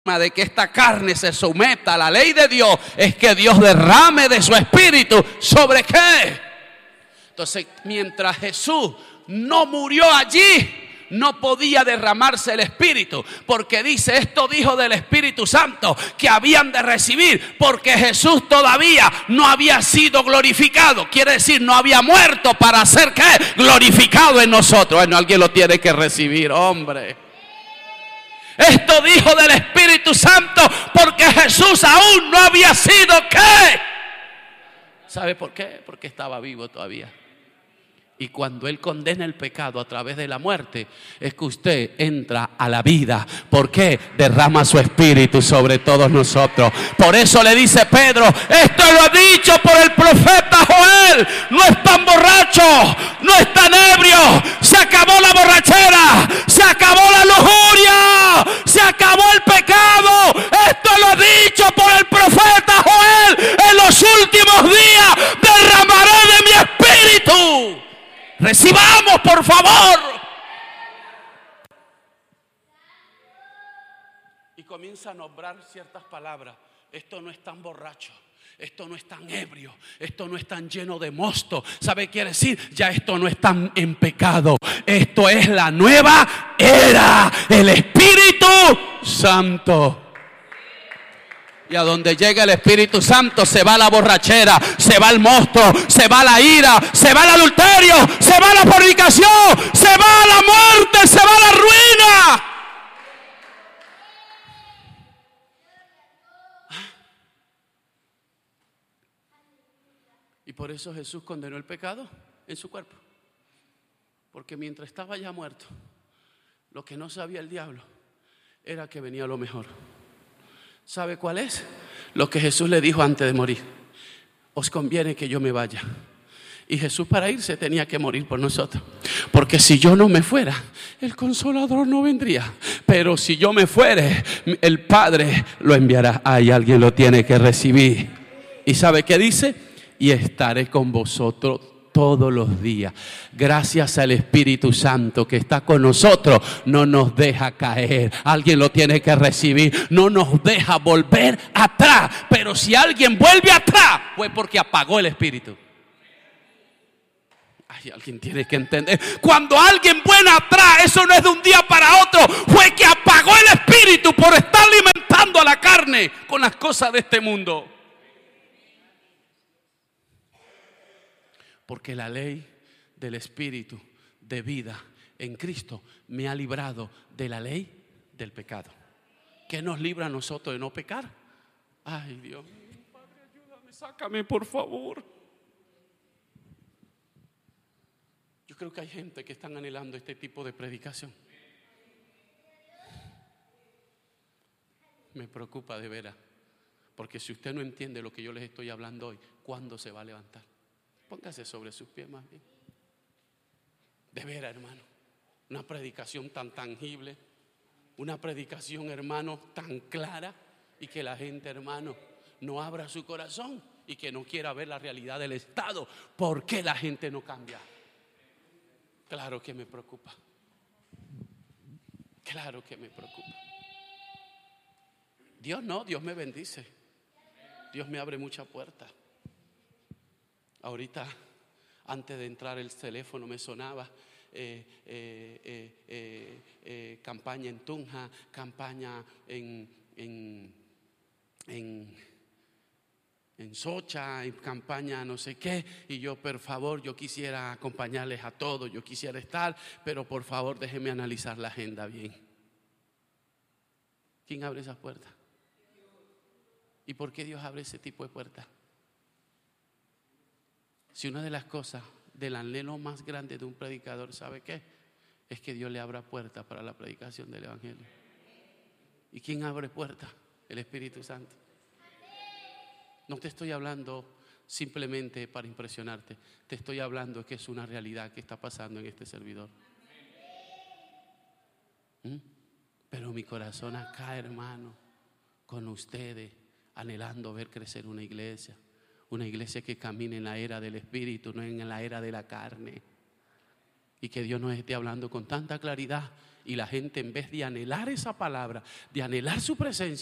de que esta carne se someta a la ley de Dios es que Dios derrame de su espíritu. ¿Sobre qué? Entonces, mientras Jesús no murió allí, no podía derramarse el Espíritu, porque dice, esto dijo del Espíritu Santo que habían de recibir, porque Jesús todavía no había sido glorificado. Quiere decir, no había muerto para ser ¿qué? Glorificado en nosotros. Bueno, alguien lo tiene que recibir, hombre. Esto dijo del Espíritu Santo porque Jesús aún no había sido ¿qué? ¿Sabe por qué? Porque estaba vivo todavía. Y cuando Él condena el pecado a través de la muerte, es que usted entra a la vida. ¿Por qué? Derrama su espíritu sobre todos nosotros. Por eso le dice Pedro, esto lo ha dicho por el profeta Joel. No están borrachos, no están ebrios. Se acabó la borrachera, se acabó la lujuria, se acabó el pecado. Esto lo ha dicho por el profeta Joel. En los últimos días derramaré de mi espíritu. Recibamos, por favor. Y comienza a nombrar ciertas palabras. Esto no es tan borracho, esto no es tan ebrio, esto no es tan lleno de mosto. ¿Sabe qué quiere decir? Ya esto no es tan en pecado. Esto es la nueva era, el Espíritu Santo. Y a donde llega el Espíritu Santo se va la borrachera, se va el mosto, se va la ira, se va el adulterio, se va la fornicación, se va la muerte, se va la ruina. Y por eso Jesús condenó el pecado en su cuerpo. Porque mientras estaba ya muerto, lo que no sabía el diablo era que venía lo mejor. ¿Sabe cuál es? Lo que Jesús le dijo antes de morir. Os conviene que yo me vaya. Y Jesús para irse tenía que morir por nosotros. Porque si yo no me fuera, el Consolador no vendría. Pero si yo me fuere, el Padre lo enviará. Ay, alguien lo tiene que recibir. ¿Y sabe qué dice? Y estaré con vosotros todos los días. Gracias al Espíritu Santo que está con nosotros, no nos deja caer. Alguien lo tiene que recibir. No nos deja volver atrás. Pero si alguien vuelve atrás, fue porque apagó el Espíritu. Ay, alguien tiene que entender. Cuando alguien vuelve atrás, eso no es de un día para otro. Fue que apagó el Espíritu por estar alimentando a la carne con las cosas de este mundo. Porque la ley del Espíritu de vida en Cristo me ha librado de la ley del pecado. ¿Qué nos libra a nosotros de no pecar? Ay, Dios mío, Padre, ayúdame, sácame por favor. Yo creo que hay gente que están anhelando este tipo de predicación. Me preocupa de veras. Porque si usted no entiende lo que yo les estoy hablando hoy, ¿cuándo se va a levantar? Póngase sobre sus pies más bien. De veras, hermano, una predicación tan tangible, una predicación, hermano, tan clara, y que la gente, hermano, no abra su corazón y que no quiera ver la realidad del Estado. ¿Por qué la gente no cambia? Claro que me preocupa. Claro que me preocupa. Dios no, Dios me bendice. Dios me abre muchas puertas. Ahorita, antes de entrar, el teléfono me sonaba. Campaña en Tunja, campaña en Socha, campaña no sé qué. Y yo, por favor, yo quisiera acompañarles a todos, yo quisiera estar, pero por favor déjenme analizar la agenda bien. ¿Quién abre esas puertas? ¿Y por qué Dios abre ese tipo de puertas? Si una de las cosas del anhelo más grande de un predicador, ¿sabe qué? Es que Dios le abra puertas para la predicación del Evangelio. ¿Y quién abre puertas? El Espíritu Santo. No te estoy hablando simplemente para impresionarte. Te estoy hablando que es una realidad que está pasando en este servidor. Pero mi corazón acá, hermano, con ustedes, anhelando ver crecer una iglesia. Una iglesia que camine en la era del Espíritu, no en la era de la carne. Y que Dios nos esté hablando con tanta claridad y la gente, en vez de anhelar esa palabra, de anhelar su presencia,